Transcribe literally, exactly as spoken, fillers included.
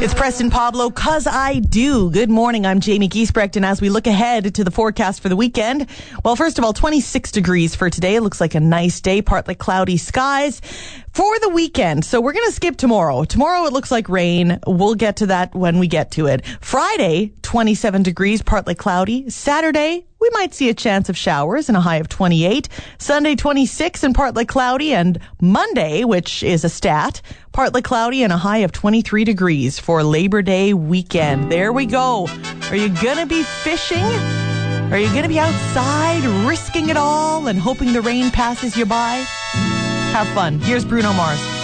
It's Preston Pablo, 'cause I do. Good morning, I'm Jamie Giesbrecht, and as we look ahead to the forecast for the weekend, well, first of all, twenty-six degrees for today. It looks like a nice day, partly cloudy skies for the weekend. So we're going to skip tomorrow. Tomorrow it looks like rain. We'll get to that when we get to it. Friday, twenty-seven degrees, partly cloudy. Saturday, we might see a chance of showers and a high of twenty-eight. Sunday, twenty-six and partly cloudy. And Monday, which is a stat, partly cloudy and a high of twenty-three degrees for Labor Day weekend. There we go. Are you going to be fishing? Are you going to be outside risking it all and hoping the rain passes you by? Have fun. Here's Bruno Mars.